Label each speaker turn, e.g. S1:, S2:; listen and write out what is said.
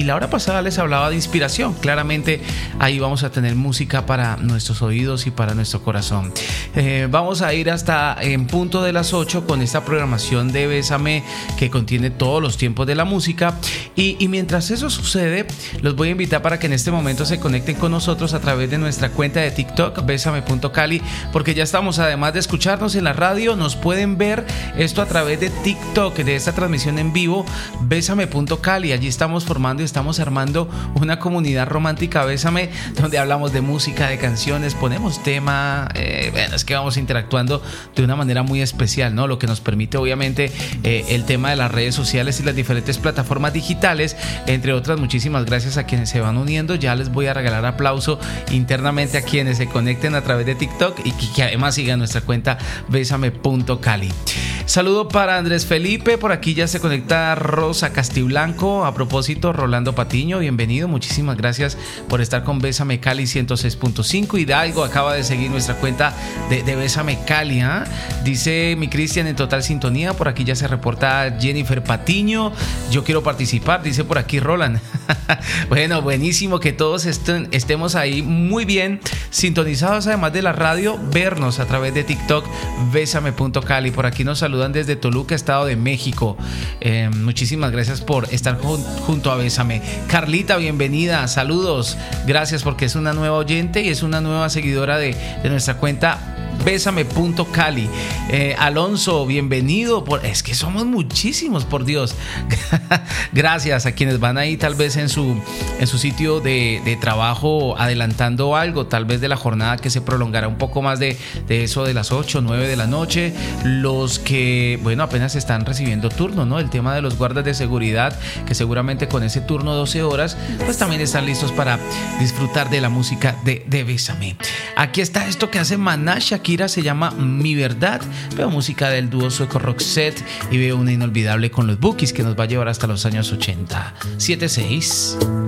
S1: la hora pasada les hablaba de inspiración. Claramente ahí vamos a tener música para nuestros oídos y para nuestro corazón. Vamos a ir hasta en punto de las 8 con esta programación de Bésame que contiene todos los tiempos de la música. Y mientras eso sucede, los voy a invitar para que en este momento se conecten con nosotros a través de nuestra cuenta de TikTok, besame.cali, porque ya estamos, además de escucharnos en la radio, nos pueden ver esto a través de TikTok, de esta transmisión en vivo, besame.cali. Allí estamos formando y estamos armando una comunidad romántica Bésame, donde hablamos de música, de canciones, ponemos tema, bueno, es que vamos interactuando de una manera muy especial, ¿no? Lo que nos permite obviamente el tema de las redes sociales y las diferentes plataformas digitales, entre otras. Muchísimas gracias a quienes se van uniendo. Ya les voy a regalar aplauso internamente a quienes se conecten a través de TikTok y que además sigan nuestra cuenta besame.cali. Saludo para Andrés Felipe, por aquí ya se conecta Rosa Castiblanco. A propósito, Rolando Patiño, bienvenido, muchísimas gracias por estar con Bésame Cali 106.5. Hidalgo acaba de seguir nuestra cuenta de Bésame Cali, ¿eh? Dice mi Cristian en total sintonía. Por aquí ya se reporta Jennifer Patiño. Yo quiero participar, dice por aquí Roland. Bueno, buenísimo que todos estemos ahí muy bien sintonizados, además de la radio, vernos a través de TikTok, besame.cali. Por aquí nos saludan desde Toluca, Estado de México. Muchísimas gracias por estar junto a Bésame. Carlita, bienvenida, saludos, gracias, porque es una nueva oyente y es una nueva seguidora de nuestra cuenta besame.cali. Alonso, bienvenido. Es que somos muchísimos, por Dios. Gracias a quienes van ahí tal vez en su sitio de trabajo adelantando algo, tal vez de la jornada que se prolongará un poco más de eso de las 8 o 9 de la noche. Los que, bueno, apenas están recibiendo turno, ¿no? El tema de los guardas de seguridad, que seguramente con ese turno 12 horas, pues también están listos para disfrutar de la música de Bésame. Aquí está esto que hace Maná Shakira, se llama Mi Verdad. Veo música del dúo sueco Roxette y veo una inolvidable con los Bookies que nos va a llevar hasta los años 80. 7-6.